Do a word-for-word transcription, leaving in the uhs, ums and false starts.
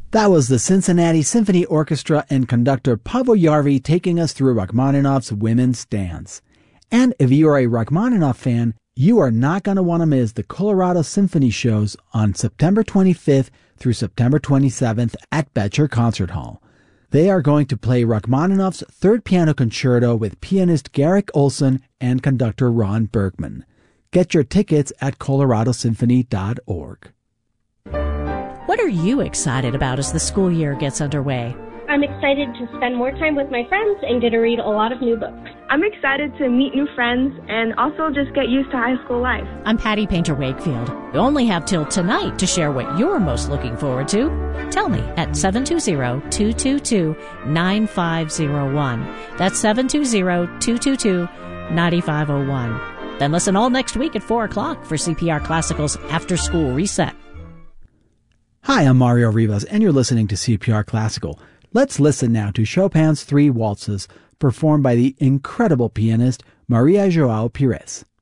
That was the Cincinnati Symphony Orchestra and conductor Pavel Yarvi taking us through Rachmaninoff's Women's Dance. And if you are a Rachmaninoff fan, you are not going to want to miss the Colorado Symphony shows on September twenty-fifth through September twenty-seventh at Betcher Concert Hall. They are going to play Rachmaninoff's Third Piano Concerto with pianist Garrick Olson and conductor Ron Bergman. Get your tickets at colorado symphony dot org. What are you excited about as the school year gets underway? I'm excited to spend more time with my friends and get to read a lot of new books. I'm excited to meet new friends and also just get used to high school life. I'm Patty Painter Wakefield. You only have till tonight to share what you're most looking forward to. Tell me at seven two zero, two two two, nine five zero one. That's seven two zero, two two two, nine five zero one. Then listen all next week at four o'clock for C P R Classical's After School Reset. Hi, I'm Mario Rivas, and you're listening to C P R Classical. Let's listen now to Chopin's Three Waltzes, performed by the incredible pianist Maria Joao Pires.